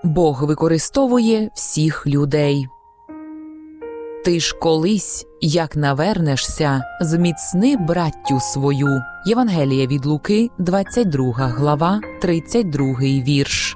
Бог використовує всіх людей. Ти ж колись, як навернешся, зміцни браттю свою. Євангеліє від Луки, 22 глава, 32 вірш.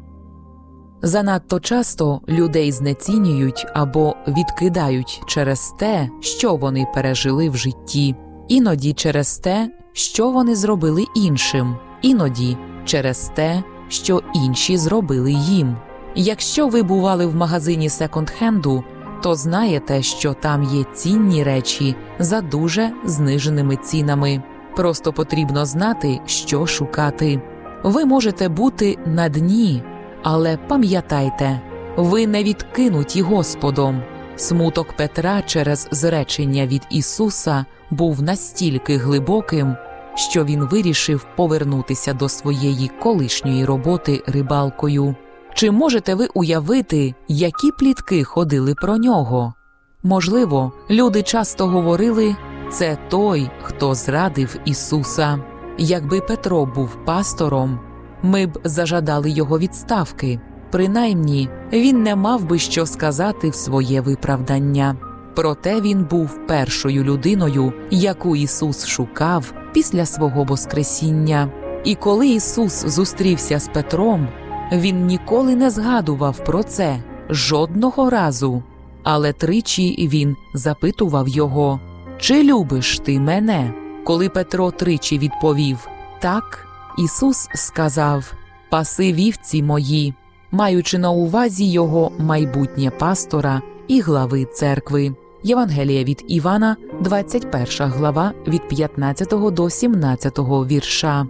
Занадто часто людей знецінюють або відкидають через те, що вони пережили в житті. Іноді через те, що вони зробили іншим. Іноді через те, що інші зробили їм. Якщо ви бували в магазині секонд-хенду, то знаєте, що там є цінні речі за дуже зниженими цінами. Просто потрібно знати, що шукати. Ви можете бути на дні, але пам'ятайте, ви не відкинуті Господом. Смуток Петра через зречення від Ісуса був настільки глибоким, що він вирішив повернутися до своєї колишньої роботи рибалкою. Чи можете ви уявити, які плітки ходили про нього? Можливо, люди часто говорили: «Це той, хто зрадив Ісуса». Якби Петро був пастором, ми б зажадали його відставки. Принаймні, він не мав би що сказати в своє виправдання. Проте він був першою людиною, яку Ісус шукав після свого воскресіння. І коли Ісус зустрівся з Петром, він ніколи не згадував про це, жодного разу. Але тричі він запитував його: «Чи любиш ти мене?» Коли Петро тричі відповів «Так», Ісус сказав: «Паси вівці мої», маючи на увазі його майбутнє пастора і глави церкви. Євангеліє від Івана, 21 глава, від 15 до 17 вірша.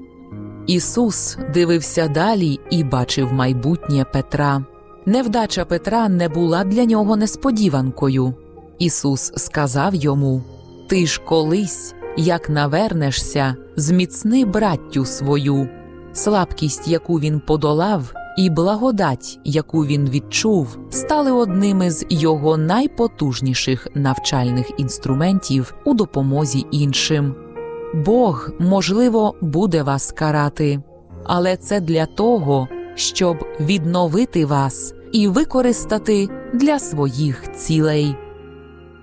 Ісус дивився далі і бачив майбутнє Петра. Невдача Петра не була для нього несподіванкою. Ісус сказав йому: «Ти ж колись, як навернешся, зміцни браттю свою». Слабкість, яку він подолав, і благодать, яку він відчув, стали одними з його найпотужніших навчальних інструментів у допомозі іншим. Бог, можливо, буде вас карати, але це для того, щоб відновити вас і використати для своїх цілей.